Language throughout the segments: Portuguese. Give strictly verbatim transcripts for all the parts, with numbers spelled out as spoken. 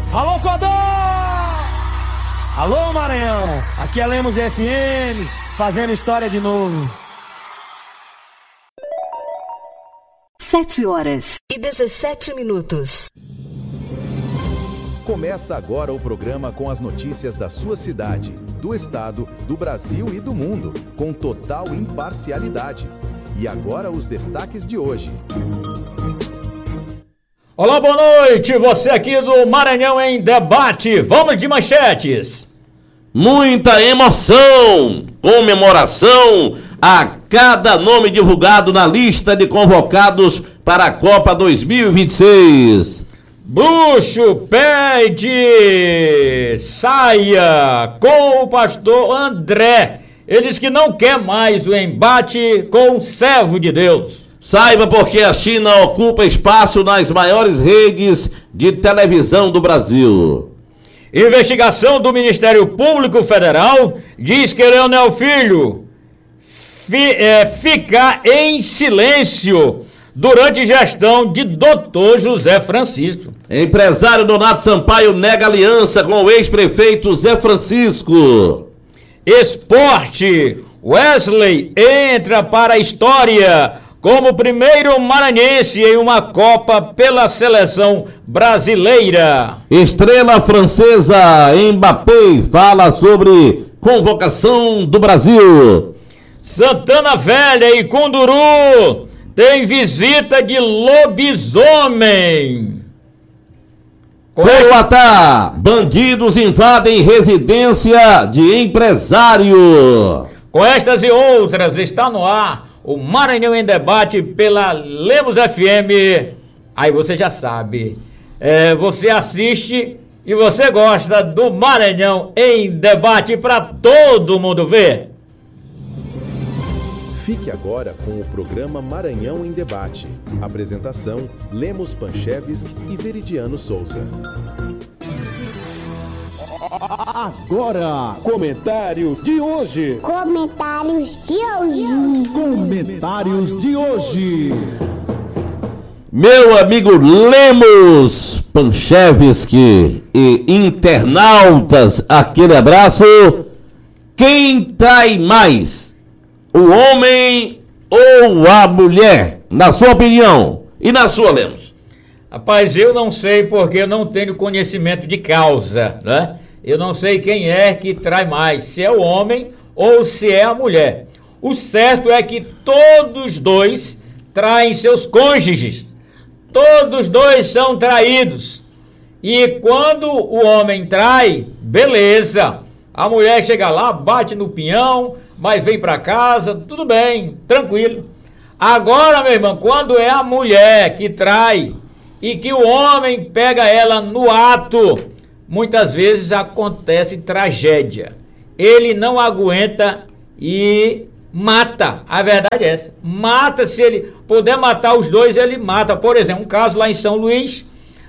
Alô, Codó! Alô, Maranhão! Aqui é Lemos F M, fazendo história de novo. Sete horas e dezessete minutos. Começa agora o programa com as notícias da sua cidade, do estado, do Brasil e do mundo, com total imparcialidade. E agora os destaques de hoje. Olá, boa noite, você aqui do Maranhão em Debate. Vamos de manchetes. Muita emoção, comemoração a cada nome divulgado na lista de convocados para a Copa dois mil e vinte e seis. Bruxo pede saia com o pastor André. Ele diz que não quer mais o embate com o servo de Deus. Saiba porque a China ocupa espaço nas maiores redes de televisão do Brasil. Investigação do Ministério Público Federal diz que Leonel Filho fi, é, fica em silêncio durante gestão de doutor José Francisco. Empresário Donato Sampaio nega aliança com o ex-prefeito Zé Francisco. Esporte, Wesley entra para a história como primeiro maranhense em uma Copa pela seleção brasileira. Estrela francesa Mbappé fala sobre convocação do Brasil. Santana Velha e Cunduru tem visita de lobisomem. Coroatá, bandidos invadem residência de empresário. Com estas e outras, está no ar o Maranhão em Debate pela Lemos F M. Aí você já sabe, é, você assiste e você gosta do Maranhão em Debate para todo mundo ver. Fique agora com o programa Maranhão em Debate. Apresentação: Lemos Panchevski e Veridiano Souza. Agora, comentários de hoje. Comentários de hoje. Comentários de hoje. Meu amigo Lemos Panchevski e internautas, aquele abraço. Quem trai mais? O homem ou a mulher? Na sua opinião. E na sua, Lemos? Rapaz, eu não sei porque eu não tenho conhecimento de causa, né? Eu não sei quem é que trai mais, se é o homem ou se é a mulher. O certo é que todos dois traem seus cônjuges. Todos dois são traídos. E quando o homem trai, beleza. A mulher chega lá, bate no pinhão, mas vem para casa, tudo bem, tranquilo. Agora, meu irmão, quando é a mulher que trai e que o homem pega ela no ato, muitas vezes acontece tragédia. Ele não aguenta e mata. A verdade é essa. Mata, se ele puder matar os dois, ele mata. Por exemplo, um caso lá em São Luís,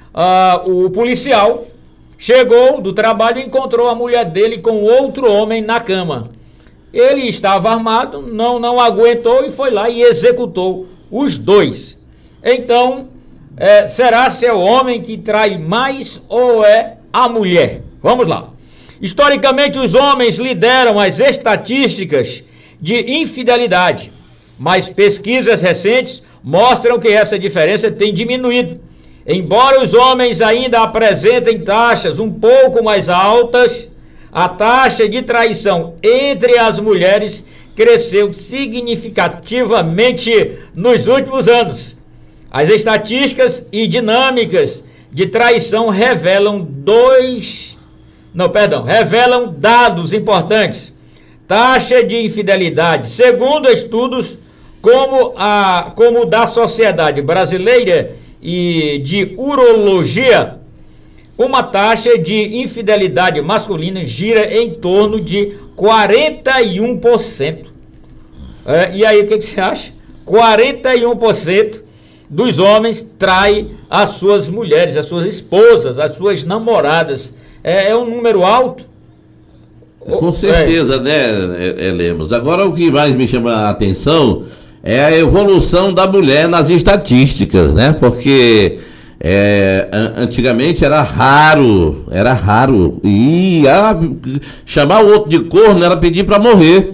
uh, o policial chegou do trabalho e encontrou a mulher dele com outro homem na cama. Ele estava armado, não, não aguentou e foi lá e executou os dois. Então, é, será se é o homem que trai mais ou é a mulher? Vamos lá. Historicamente, os homens lideram as estatísticas de infidelidade, mas pesquisas recentes mostram que essa diferença tem diminuído. Embora os homens ainda apresentem taxas um pouco mais altas, a taxa de traição entre as mulheres cresceu significativamente nos últimos anos. As estatísticas e dinâmicas de traição revelam dois, não, perdão, revelam dados importantes. Taxa de infidelidade, segundo estudos como a como da Sociedade Brasileira e de Urologia, uma taxa de infidelidade masculina gira em torno de quarenta e um por cento. É, e aí, o que, que você acha? quarenta e um por cento dos homens traem as suas mulheres, as suas esposas, as suas namoradas. É, é um número alto? Com certeza, é. né, é, Lemos? Agora, o que mais me chama a atenção é a evolução da mulher nas estatísticas, né? Porque É, antigamente era raro, era raro. E ah, chamar o outro de corno era pedir para morrer.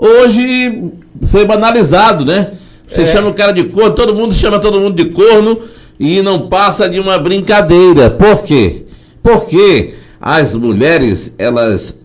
Hoje foi banalizado, né? Você é. chama o cara de corno, todo mundo chama todo mundo de corno e não passa de uma brincadeira. Por quê? Porque as mulheres, elas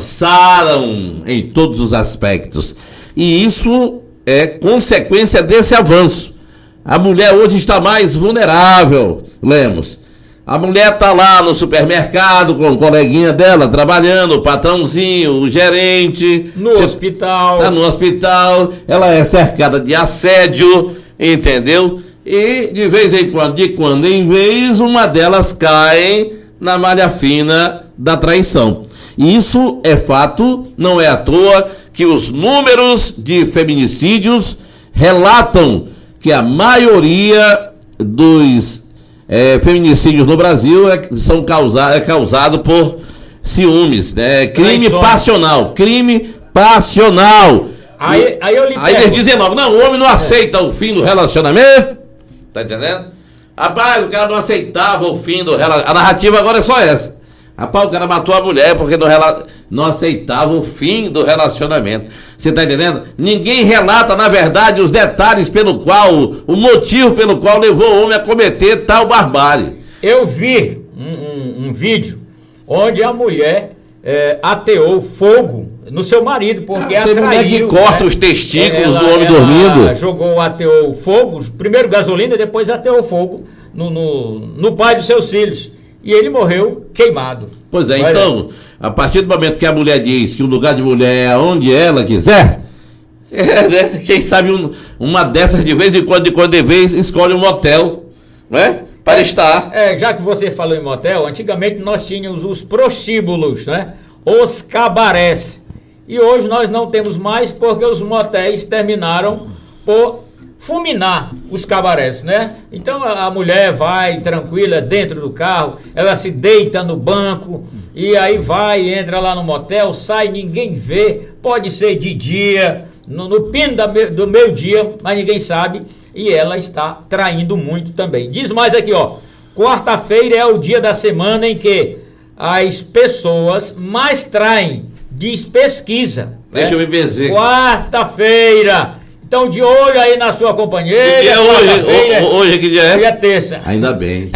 avançaram em todos os aspectos. E isso é consequência desse avanço. A mulher hoje está mais vulnerável, Lemos. A mulher está lá no supermercado com o coleguinha dela, trabalhando, o patrãozinho, o gerente. No Você hospital. Está no hospital, ela é cercada de assédio, entendeu? E de vez em quando, de quando em vez, uma delas cai na malha fina da traição. E isso é fato, não é à toa que os números de feminicídios relatam que a maioria dos é, feminicídios no Brasil é, são causa, é causado por ciúmes, né? Crime passional, crime passional. Aí, aí eu lhe Aí eles dizem logo, não, o homem não aceita é. o fim do relacionamento, tá entendendo? Rapaz, o cara não aceitava o fim do relacionamento, a narrativa agora é só essa. Rapaz, o cara matou a mulher porque não, não aceitava o fim do relacionamento. Você está entendendo? Ninguém relata, na verdade, os detalhes pelo qual, o motivo pelo qual levou o homem a cometer tal barbárie. Eu vi um, um, um vídeo onde a mulher é, ateou fogo no seu marido, porque ah, atraiu... Tem mulher que corta, né, os testículos ela, do homem dormindo. Jogou, ateou fogo, primeiro gasolina e depois ateou fogo no, no, no pai dos seus filhos. E ele morreu queimado. Pois é, Vai então, ver. a partir do momento que a mulher diz que o lugar de mulher é onde ela quiser, é, né? Quem sabe um, uma dessas de vez em quando, de quando de vez, escolhe um motel, né? Para é, estar. É, já que você falou em motel, antigamente nós tínhamos os prostíbulos, né? Os cabarés. E hoje nós não temos mais porque os motéis terminaram por fulminar os cabarés, né? Então a, a mulher vai tranquila dentro do carro, ela se deita no banco e aí vai, entra lá no motel, sai, ninguém vê, pode ser de dia, no, no pino da, do meio dia, mas ninguém sabe, e ela está traindo muito também. Diz mais aqui, ó, quarta-feira é o dia da semana em que as pessoas mais traem, diz pesquisa. Deixa eu me benzer. Quarta-feira. Então, de olho aí na sua companheira. Que é hoje, hoje, hoje que dia é? Hoje é terça. Ainda bem.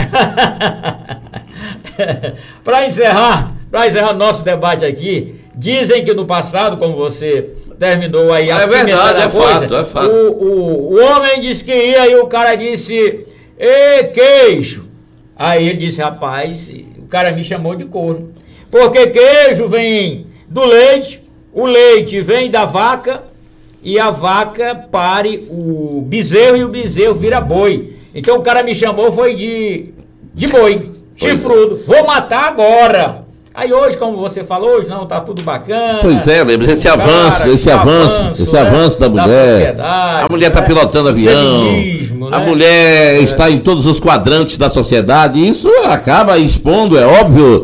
Para encerrar, para encerrar nosso debate aqui, dizem que no passado, como você terminou aí a é verdade, é coisa, fato, é fato. O, o, o homem disse que ia e o cara disse, e queijo. Aí ele disse, rapaz, o cara me chamou de corno. Porque queijo vem do leite, o leite vem da vaca, e a vaca pare o bezerro e o bezerro vira boi. Então o cara me chamou foi de, de boi, chifrudo. Vou matar agora. Aí hoje, como você falou, hoje não, tá tudo bacana. Pois é, lembra, esse cara, avanço, esse avanço, avanço, esse né, avanço da mulher. Da a mulher tá né, pilotando avião, né? A mulher é. está em todos os quadrantes da sociedade. Isso acaba expondo, é óbvio.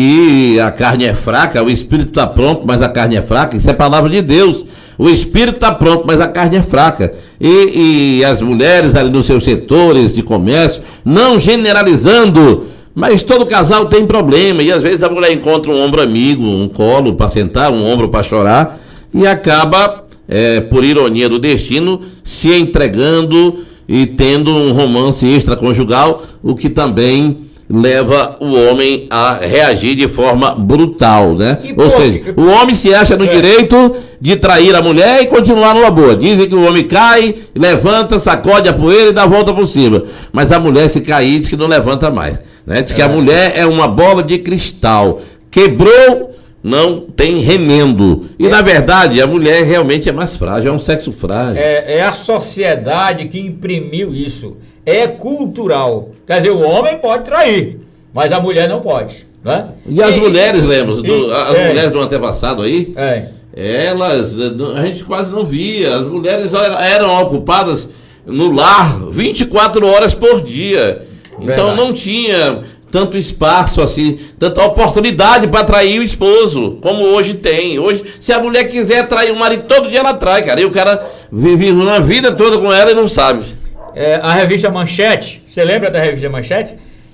E a carne é fraca, o espírito está pronto, mas a carne é fraca. Isso é palavra de Deus. O espírito está pronto, mas a carne é fraca. E, e as mulheres ali nos seus setores de comércio, não generalizando, mas todo casal tem problema. E às vezes a mulher encontra um ombro amigo, um colo para sentar, um ombro para chorar, e acaba, é, por ironia do destino, se entregando e tendo um romance extraconjugal, o que também leva o homem a reagir de forma brutal, né? E, Ou pô, seja, que... o homem se acha no é. direito de trair a mulher e continuar numa boa. Dizem que o homem cai, levanta, sacode a poeira e dá a volta por cima. Mas a mulher, se cair, diz que não levanta mais, né? Diz é. que a mulher é uma bola de cristal. Quebrou, não tem remendo. E é. na verdade, a mulher realmente é mais frágil, é um sexo frágil. É, é a sociedade que imprimiu isso. É cultural. Quer dizer, o homem pode trair, mas a mulher não pode, né? E as e, mulheres, lembra? Do, as é, mulheres do antepassado aí, é. elas, a gente quase não via. As mulheres eram ocupadas no lar vinte e quatro horas por dia. Então Verdade. não tinha tanto espaço assim, tanta oportunidade para atrair o esposo, como hoje tem. Hoje, se a mulher quiser atrair o marido todo dia, ela atrai, cara. E o cara vive uma vida toda com ela e não sabe. É, a revista Manchete, você lembra da revista Manchete?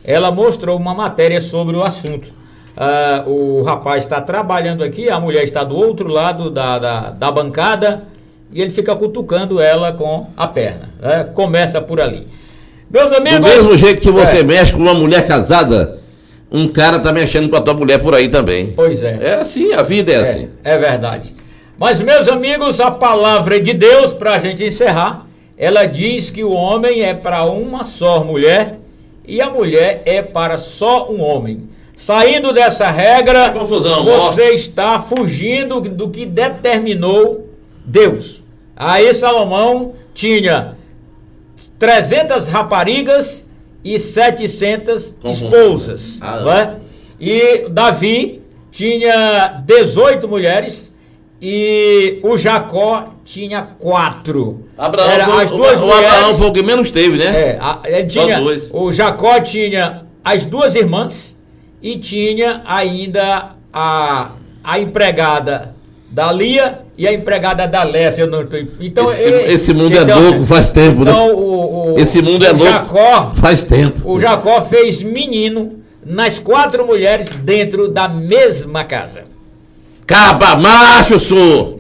ela mostrou uma matéria sobre o assunto. Uh, o rapaz está trabalhando aqui, a mulher está do outro lado da, da, da bancada e ele fica cutucando ela com a perna. Né? Começa por ali. Meus amigos... Do mesmo jeito que você é. mexe com uma mulher casada, um cara tá mexendo com a tua mulher por aí também. Pois é. É assim, a vida é, é assim. É verdade. Mas, meus amigos, a palavra de Deus, para a gente encerrar, ela diz que o homem é para uma só mulher e a mulher é para só um homem. Saindo dessa regra, confusão, você ó. está fugindo do que determinou Deus. Aí Salomão tinha trezentas raparigas e setecentas esposas. Ah, não é? E Davi tinha dezoito mulheres e o Jacó tinha quatro. Abraão, Era, foi, as duas o, mulheres, o Abraão foi o que menos teve, né? É, a, ele tinha, o Jacó tinha as duas irmãs e tinha ainda a, a empregada da Lia e a empregada da Lécia. Eu não tô, então, esse, ele, esse mundo então, é louco faz tempo, então, né? O, o, esse mundo é louco Jacó, faz tempo. O Jacó fez menino nas quatro mulheres dentro da mesma casa. Caba macho, senhor!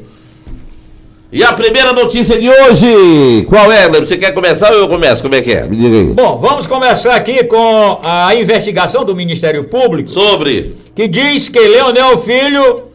E a primeira notícia de hoje, qual é? Você quer começar ou eu começo? Como é que é? Me diga aí. Bom, vamos começar aqui com a investigação do Ministério Público. Sobre? Que diz que Leonel Filho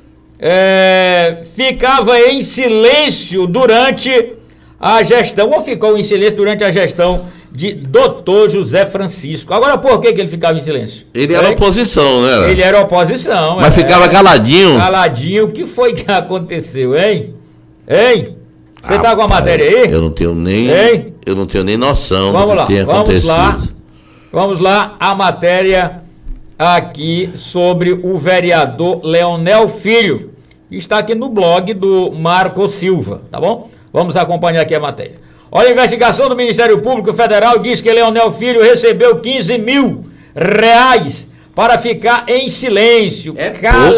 é, ficava em silêncio durante a gestão, ou ficou em silêncio durante a gestão de doutor José Francisco. Agora, por que, que ele ficava em silêncio? Ele era é? oposição, né? Ele era oposição. Mas é, ficava caladinho. Caladinho. O que foi que aconteceu, hein? Hein? Você ah, tá com a matéria aí? Eu não tenho nem, hein? Eu não tenho nem noção vamos do que lá, tem vamos acontecido. Lá, vamos lá, a matéria aqui sobre o vereador Leonel Filho. Está aqui no blog do Marco Silva, tá bom? Vamos acompanhar aqui a matéria. Olha, a investigação do Ministério Público Federal diz que Leonel Filho recebeu quinze mil reais para ficar em silêncio, é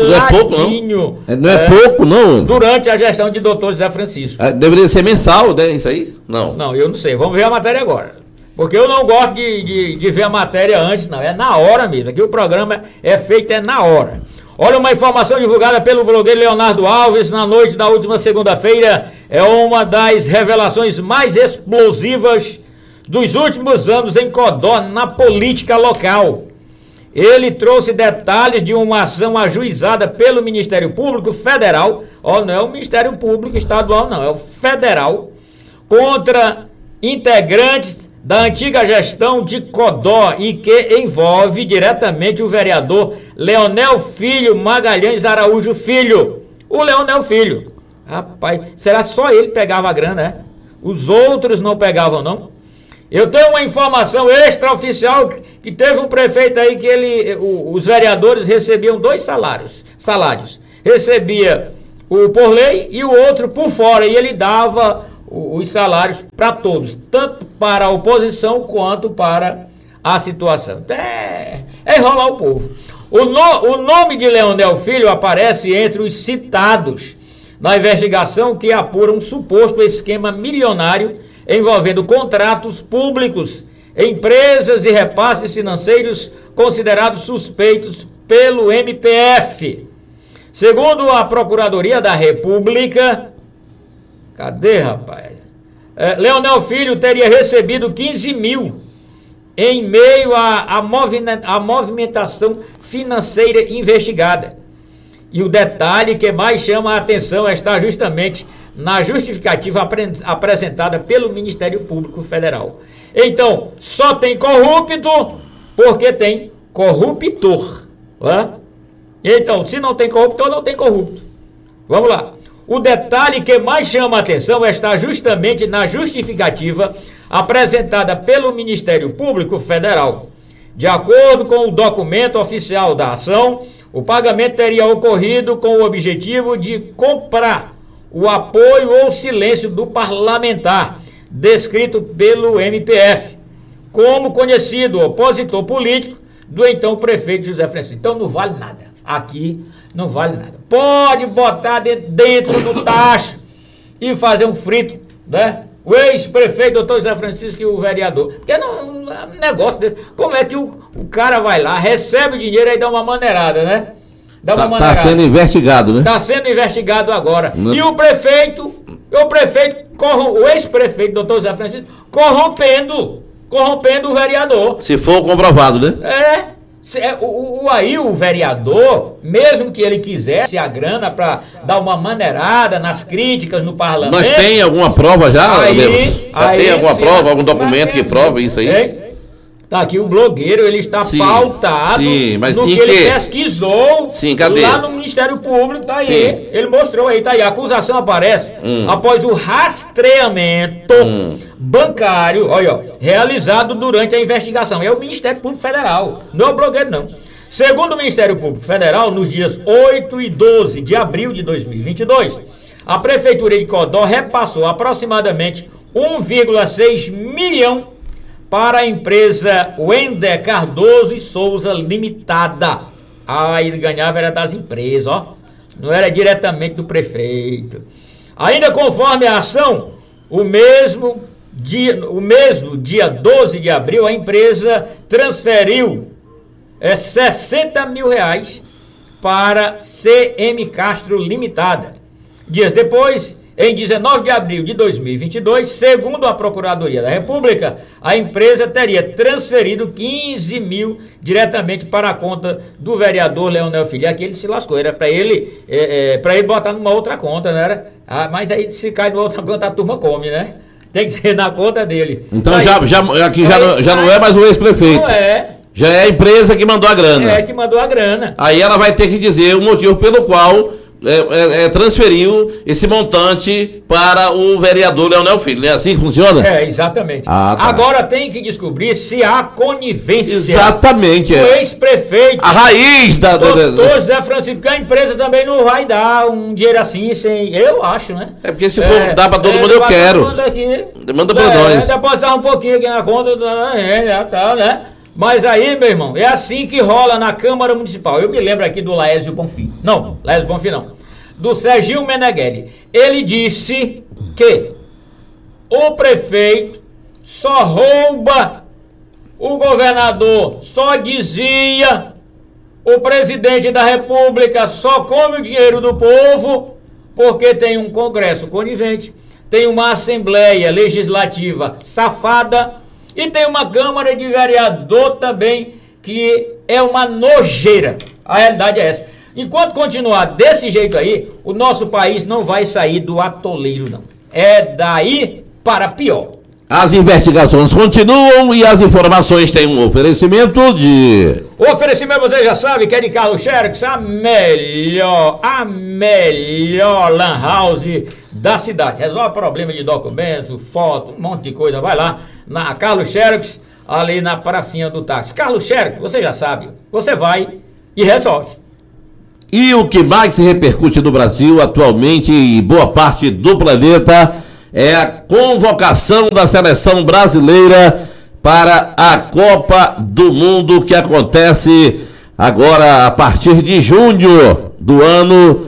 caladinho. Pouco, não é pouco, não. É, não é, é pouco, não. Durante a gestão de doutor José Francisco. É, deveria ser mensal, né? Isso aí? Não. Não, eu não sei. Vamos ver a matéria agora. Porque eu não gosto de, de, de ver a matéria antes, não. É na hora mesmo. Aqui o programa é feito é na hora. Olha, uma informação divulgada pelo blogueiro Leonardo Alves na noite da última segunda-feira é uma das revelações mais explosivas dos últimos anos em Codó, na política local. Ele trouxe detalhes de uma ação ajuizada pelo Ministério Público Federal, ó, não é o Ministério Público Estadual, não, é o Federal, contra integrantes da antiga gestão de Codó e que envolve diretamente o vereador Leonel Filho Magalhães Araújo Filho. O Leonel Filho. Rapaz, será só ele pegava a grana, né? Os outros não pegavam, não? Eu tenho uma informação extraoficial que teve um prefeito aí que ele, o, os vereadores recebiam dois salários, salários. Recebia o por lei e o outro por fora, e ele dava o, os salários para todos, tanto para a oposição quanto para a situação. É, é enrolar o povo. O, no, o nome de Leonel Filho aparece entre os citados na investigação que apura um suposto esquema milionário envolvendo contratos públicos, empresas e repasses financeiros considerados suspeitos pelo M P F. Segundo a Procuradoria da República, cadê, rapaz? É, Leonel Filho teria recebido quinze mil em meio à movimentação financeira investigada. E o detalhe que mais chama a atenção está justamente na justificativa apresentada pelo Ministério Público Federal. Então, só tem corrupto porque tem corruptor. Né? Então, se não tem corruptor, não tem corrupto. Vamos lá. O detalhe que mais chama a atenção está justamente na justificativa apresentada pelo Ministério Público Federal. De acordo com o documento oficial da ação, o pagamento teria ocorrido com o objetivo de comprar o apoio ou silêncio do parlamentar, descrito pelo M P F, como conhecido opositor político do então prefeito José Francisco. Então não vale nada. Aqui não vale nada. Pode botar dentro do tacho e fazer um frito, né? o ex-prefeito doutor José Francisco e o vereador. Porque não, um negócio desse. Como é que o, o cara vai lá, recebe o dinheiro e dá uma maneirada, né? Dá uma tá, maneirada. Tá sendo investigado, né? Está sendo investigado agora. Não. E o prefeito, o prefeito, o ex-prefeito doutor José Francisco, corrompendo, corrompendo o vereador. Se for comprovado, né? É. O, o, aí o vereador, mesmo que ele quisesse a grana para dar uma maneirada nas críticas no parlamento. Mas tem alguma prova já? Aí, já aí, tem alguma sim, prova, algum documento que prova isso aí? É, tá aqui o blogueiro, ele está sim, pautado sim, mas no que, que ele pesquisou sim, cadê? Lá no Ministério Público, tá aí. Sim. Ele mostrou aí, tá aí. A acusação aparece hum. após o rastreamento hum. bancário, olha, ó, realizado durante a investigação. É o Ministério Público Federal, não é o blogueiro, não. Segundo o Ministério Público Federal, nos dias oito e doze de abril de dois mil e vinte e dois, a Prefeitura de Codó repassou aproximadamente um vírgula seis milhão para a empresa Wender Cardoso e Souza Limitada. Ah, ele ganhava era das empresas, ó. Não era diretamente do prefeito. Ainda conforme a ação, o mesmo dia, o mesmo dia doze de abril, a empresa transferiu é, sessenta mil reais para C M Castro Limitada. Dias depois, em dezenove de abril de dois mil e vinte e dois, segundo a Procuradoria da República, a empresa teria transferido quinze mil diretamente para a conta do vereador Leonel Filho. Aqui ele se lascou, era para ele, é, é, para ele botar numa outra conta, né? Era? Ah, mas aí se cai numa outra conta a turma come, né? Tem que ser na conta dele. Então aí, já, já, aqui já, aí, não, já não é mais o ex-prefeito. Não é. Já é a empresa que mandou a grana. É, que mandou a grana. Aí ela vai ter que dizer o motivo pelo qual É, é, é, transferiu esse montante para o vereador Leonel Filho, não é assim que funciona? É, exatamente. Ah, tá. Agora tem que descobrir se há conivência. Exatamente. O é. ex-prefeito. A raiz da... doutor José Francisco, que a empresa também não vai dar um dinheiro assim, sem... Eu acho, né? É porque se for é, dar para todo é, mundo, eu quero. Aqui, Manda para é, nós. Depositar um pouquinho aqui na conta, já tá, né? Mas aí, meu irmão, é assim que rola na Câmara Municipal. Eu me lembro aqui do Laésio Bonfim. Não, Laésio Bonfim não. Do Serginho Meneghelli. Ele disse que o prefeito só rouba, o governador só dizia, o presidente da República só come o dinheiro do povo, porque tem um Congresso conivente, tem uma Assembleia Legislativa safada, e tem uma Câmara de Vereador também, que é uma nojeira. A realidade é essa. Enquanto continuar desse jeito aí, o nosso país não vai sair do atoleiro, não. É daí para pior. As investigações continuam e as informações têm um oferecimento de... O oferecimento, você já sabe, que é de Carlos Xerox, a melhor, a melhor lan house da cidade. Resolve problema de documento, foto, um monte de coisa. Vai lá na Carlos Xerox, ali na pracinha do táxi. Carlos Xerox, você já sabe, você vai e resolve. E o que mais se repercute no Brasil atualmente e boa parte do planeta é a convocação da seleção brasileira para a Copa do Mundo, que acontece agora a partir de junho do ano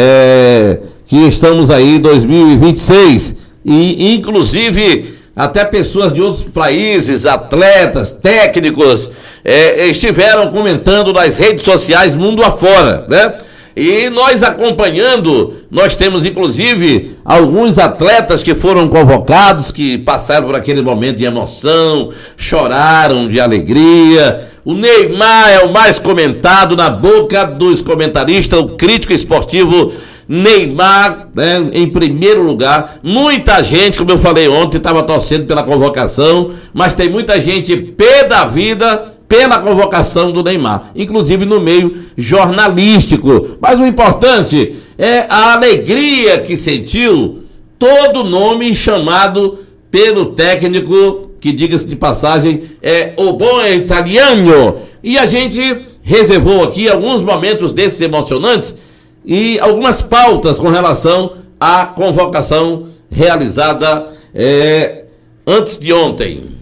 é, que estamos aí, dois mil e vinte e seis. E inclusive até pessoas de outros países, atletas, técnicos, é, estiveram comentando nas redes sociais mundo afora, né? E nós acompanhando, nós temos inclusive alguns atletas que foram convocados, que passaram por aquele momento de emoção, choraram de alegria. O Neymar é o mais comentado na boca dos comentaristas, o crítico esportivo Neymar, né, em primeiro lugar. Muita gente, como eu falei ontem, estava torcendo pela convocação, mas tem muita gente pé da vida pela convocação do Neymar, inclusive no meio jornalístico. Mas o importante é a alegria que sentiu todo nome chamado pelo técnico, que, diga-se de passagem, é o bom italiano. E a gente reservou aqui alguns momentos desses emocionantes e algumas pautas com relação à convocação realizada é, antes de ontem.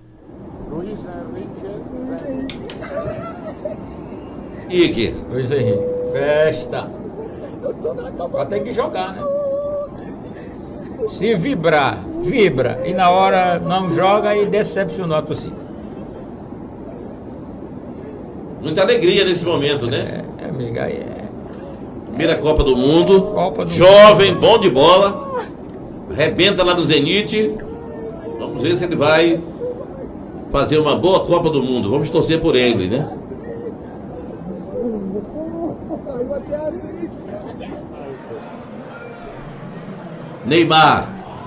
E aqui? Luiz Henrique, festa. Vai ter que jogar, né? se vibrar, vibra, e na hora não joga e decepcionou a torcida. Muita alegria nesse momento, né? É, amiga, aí é... Primeira Copa do Mundo, Copa do jovem, mundo. Bom de bola, arrebenta lá no Zenit. Vamos ver se ele vai fazer uma boa Copa do Mundo. Vamos torcer por ele, né? Neymar.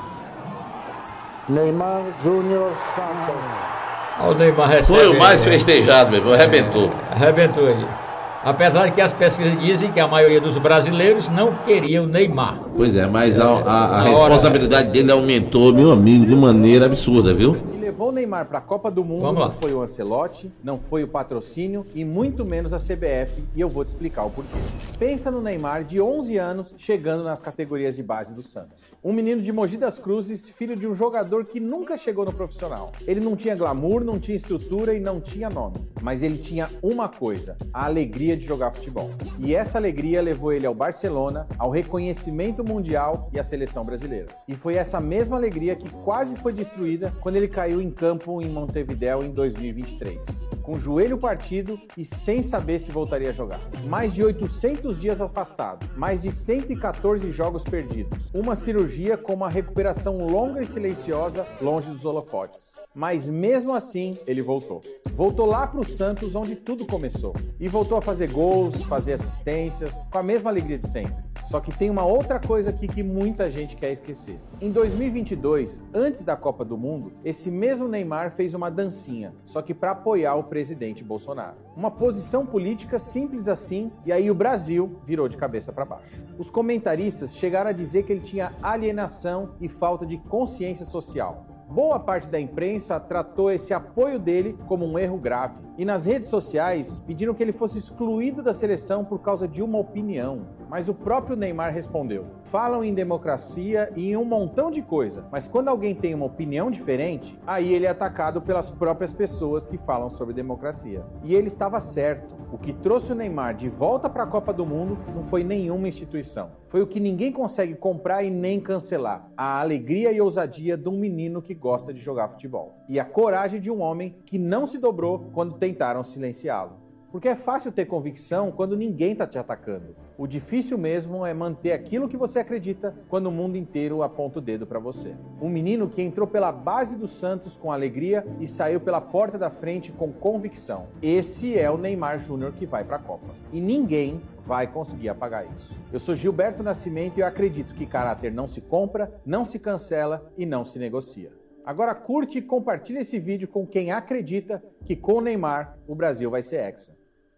Neymar Júnior Santos. Olha o Neymar recebe, Foi o mais festejado, meu irmão. Arrebentou. Arrebentou aí. Apesar de que as pesquisas dizem que a maioria dos brasileiros não queria o Neymar. Pois é, mas a, a, a responsabilidade dele aumentou, meu amigo, de maneira absurda, viu? Levou o Neymar para a Copa do Mundo, não foi o Ancelotti, não foi o patrocínio e muito menos a C B F, e eu vou te explicar o porquê. Pensa no Neymar de onze anos chegando nas categorias de base do Santos. Um menino de Mogi das Cruzes, filho de um jogador que nunca chegou no profissional. Ele não tinha glamour, não tinha estrutura e não tinha nome, mas ele tinha uma coisa, a alegria de jogar futebol. E essa alegria levou ele ao Barcelona, ao reconhecimento mundial e à seleção brasileira. E foi essa mesma alegria que quase foi destruída quando ele caiu em campo em Montevidéu em dois mil e vinte e três, com o joelho partido e sem saber se voltaria a jogar. Mais de oitocentos dias afastado, mais de cento e quatorze jogos perdidos, uma cirurgia com uma recuperação longa e silenciosa longe dos holofotes. Mas mesmo assim, ele voltou. Voltou lá para o Santos, onde tudo começou. E voltou a fazer gols, fazer assistências, com a mesma alegria de sempre. Só que tem uma outra coisa aqui que muita gente quer esquecer. Em dois mil e vinte e dois, antes da Copa do Mundo, esse mesmo Neymar fez uma dancinha, só que para apoiar o presidente Bolsonaro. Uma posição política simples assim, e aí o Brasil virou de cabeça para baixo. Os comentaristas chegaram a dizer que ele tinha alienação e falta de consciência social. Boa parte da imprensa tratou esse apoio dele como um erro grave. E nas redes sociais pediram que ele fosse excluído da seleção por causa de uma opinião. Mas o próprio Neymar respondeu: falam em democracia e em um montão de coisa, mas quando alguém tem uma opinião diferente, aí ele é atacado pelas próprias pessoas que falam sobre democracia. E ele estava certo. O que trouxe o Neymar de volta para a Copa do Mundo não foi nenhuma instituição. Foi o que ninguém consegue comprar e nem cancelar: a alegria e ousadia de um menino que gosta de jogar futebol. E a coragem de um homem que não se dobrou quando tentaram silenciá-lo. Porque é fácil ter convicção quando ninguém está te atacando. O difícil mesmo é manter aquilo que você acredita quando o mundo inteiro aponta o dedo para você. Um menino que entrou pela base do Santos com alegria e saiu pela porta da frente com convicção. Esse é o Neymar Júnior que vai para a Copa. E ninguém vai conseguir apagar isso. Eu sou Gilberto Nascimento e eu acredito que caráter não se compra, não se cancela e não se negocia. Agora curte e compartilha esse vídeo com quem acredita que com o Neymar o Brasil vai ser hexa.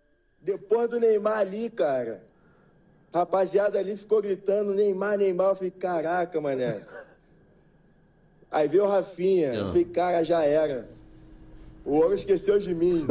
Depois do Neymar ali, cara, a rapaziada ali ficou gritando Neymar, Neymar. Eu falei, caraca, mané. Aí veio o Rafinha. Eu falei, cara, já era. O homem esqueceu de mim.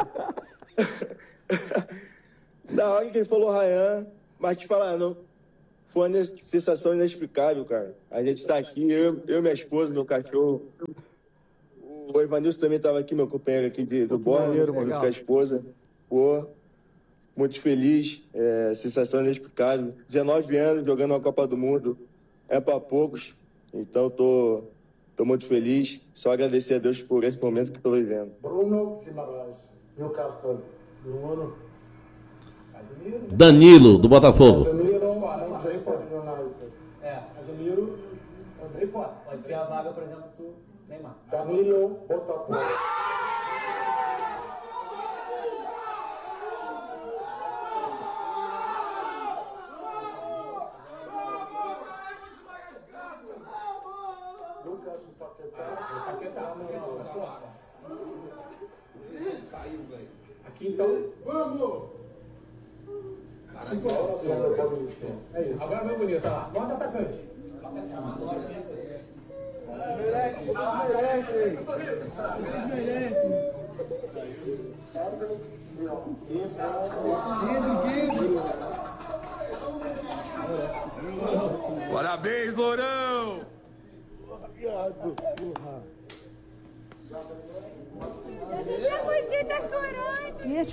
Na hora que ele falou Ryan, mas te falando, foi uma sensação inexplicável, cara. A gente tá aqui, eu, eu minha esposa, meu cachorro. O Evanilson também tava aqui, meu companheiro aqui de, do Borne, junto com a esposa. Pô, muito feliz, é, sensação inexplicável. dezenove anos jogando uma Copa do Mundo, é para poucos. Então tô, tô muito feliz. Só agradecer a Deus por esse momento que estou vivendo. Bruno Guimarães, Newcastle. Bruno. Danilo, do Botafogo. Casemiro, Andrei fora. É, Casemiro, Andrei fora. Pode ser a vaga, por exemplo, do Neymar. Danilo, Botafogo. Lucas Paquetá. Paquetá, caiu, velho. Aqui então. Vamos! Cinco horas. É isso. Agora meu bonito, tá lá. Bota atacante. Merece, merece. Merece. Parabéns, Lourão! Você tá chorando.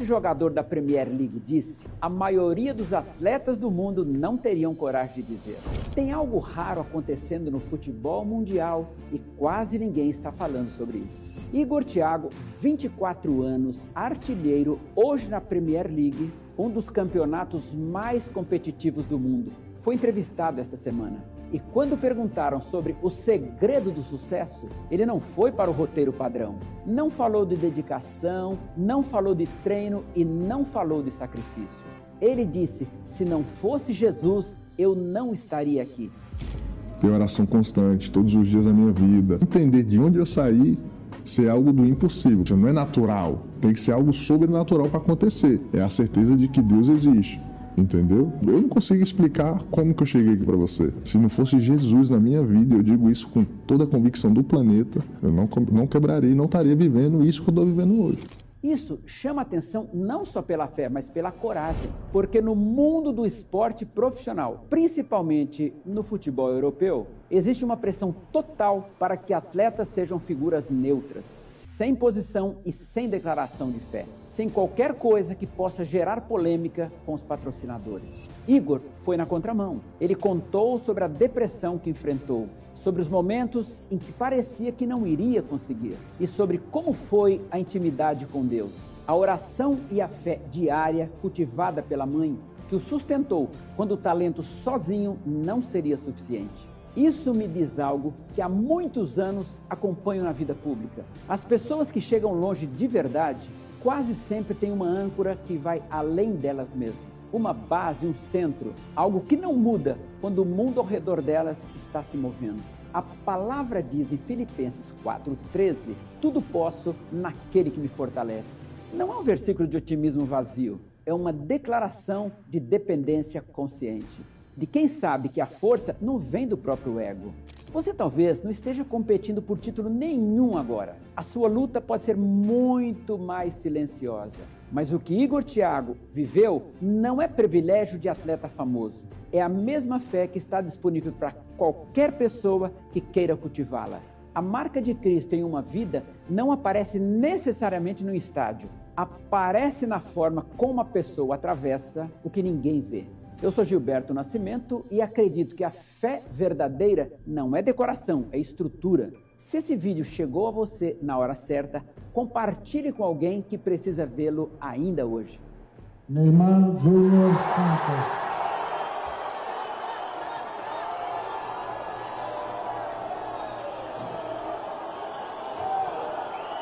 esse jogador da Premier League disse, a maioria dos atletas do mundo não teriam coragem de dizer. Tem algo raro acontecendo no futebol mundial e quase ninguém está falando sobre isso. Igor Thiago, vinte e quatro anos, artilheiro, hoje na Premier League, um dos campeonatos mais competitivos do mundo, foi entrevistado esta semana. E quando perguntaram sobre o segredo do sucesso, ele não foi para o roteiro padrão. Não falou de dedicação, não falou de treino e não falou de sacrifício. Ele disse, se não fosse Jesus, eu não estaria aqui. Ter oração constante, todos os dias da minha vida. Entender de onde eu saí, ser algo do impossível. Não é natural, tem que ser algo sobrenatural para acontecer. É a certeza de que Deus existe. Entendeu? Eu não consigo explicar como que eu cheguei aqui para você. Se não fosse Jesus na minha vida, eu digo isso com toda a convicção do planeta, eu não, não quebraria, não estaria vivendo isso que eu estou vivendo hoje. Isso chama atenção não só pela fé, mas pela coragem. Porque no mundo do esporte profissional, principalmente no futebol europeu, existe uma pressão total para que atletas sejam figuras neutras, sem posição e sem declaração de fé, sem qualquer coisa que possa gerar polêmica com os patrocinadores. Igor foi na contramão. Ele contou sobre a depressão que enfrentou, sobre os momentos em que parecia que não iria conseguir e sobre como foi a intimidade com Deus. A oração e a fé diária cultivada pela mãe que o sustentou quando o talento sozinho não seria suficiente. Isso me diz algo que há muitos anos acompanho na vida pública. As pessoas que chegam longe de verdade quase sempre têm uma âncora que vai além delas mesmas. Uma base, um centro, algo que não muda quando o mundo ao redor delas está se movendo. A palavra diz em Filipenses quatro, treze, tudo posso naquele que me fortalece. Não é um versículo de otimismo vazio, é uma declaração de dependência consciente. De quem sabe que a força não vem do próprio ego. Você talvez não esteja competindo por título nenhum agora. A sua luta pode ser muito mais silenciosa. Mas o que Igor Thiago viveu não é privilégio de atleta famoso. É a mesma fé que está disponível para qualquer pessoa que queira cultivá-la. A marca de Cristo em uma vida não aparece necessariamente no estádio. Aparece na forma como a pessoa atravessa o que ninguém vê. Eu sou Gilberto Nascimento e acredito que a fé verdadeira não é decoração, é estrutura. Se esse vídeo chegou a você na hora certa, compartilhe com alguém que precisa vê-lo ainda hoje. Neymar Júnior Santos.